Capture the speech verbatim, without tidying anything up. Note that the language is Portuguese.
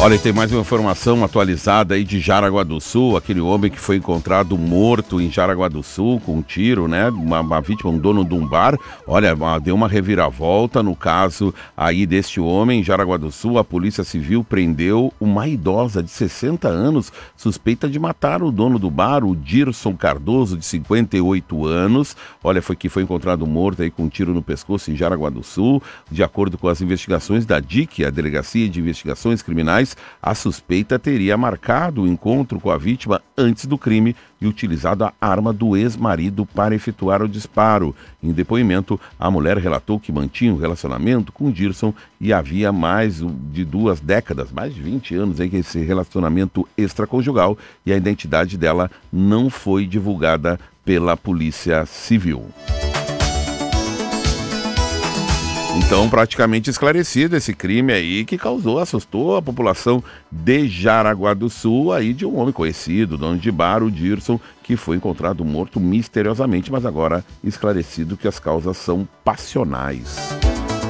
Olha, tem mais uma informação atualizada aí de Jaraguá do Sul, aquele homem que foi encontrado morto em Jaraguá do Sul com um tiro, né? Uma, uma vítima, um dono de um bar. Olha, uma, deu uma reviravolta no caso aí deste homem em Jaraguá do Sul. A Polícia Civil prendeu uma idosa de sessenta anos, suspeita de matar o dono do bar, o Dirson Cardoso, de cinquenta e oito anos. Olha, foi que foi encontrado morto aí com um tiro no pescoço em Jaraguá do Sul. De acordo com as investigações da D I C, a Delegacia de Investigações Criminais, a suspeita teria marcado o encontro com a vítima antes do crime e utilizado a arma do ex-marido para efetuar o disparo. Em depoimento, a mulher relatou que mantinha um relacionamento com Dirson e havia mais de duas décadas, mais de vinte anos, aí, esse relacionamento extraconjugal, e a identidade dela não foi divulgada pela Polícia Civil. Então, praticamente esclarecido esse crime aí que causou, assustou a população de Jaraguá do Sul, aí de um homem conhecido, dono de bar, o Dirson, que foi encontrado morto misteriosamente, mas agora esclarecido que as causas são passionais.